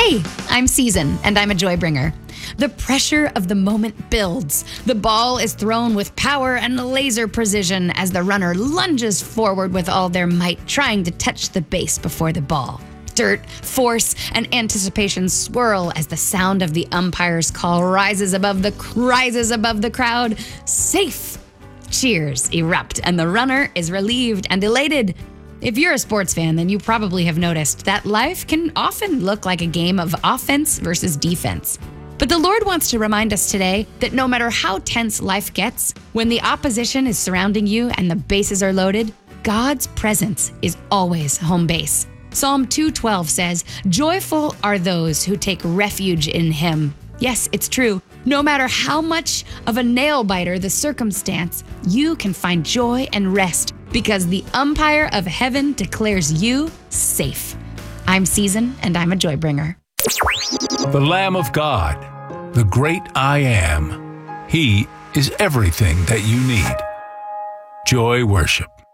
Hey, I'm Season, and I'm a joy bringer. The pressure of the moment builds. The ball is thrown with power and laser precision as the runner lunges forward with all their might, trying to touch the base before the ball. Dirt, force, and anticipation swirl as the sound of the umpire's call rises above the crowd. Safe! Cheers erupt, and the runner is relieved and elated. If you're a sports fan, then you probably have noticed that life can often look like a game of offense versus defense. But the Lord wants to remind us today that no matter how tense life gets, when the opposition is surrounding you and the bases are loaded, God's presence is always home base. Psalm 2:12 says, "Joyful are those who take refuge in him." Yes, it's true. No matter how much of a nail-biter the circumstance, you can find joy and rest because the umpire of heaven declares you safe. I'm Season, and I'm a joy bringer. The Lamb of God, the great I Am. He is everything that you need. Joy Worship.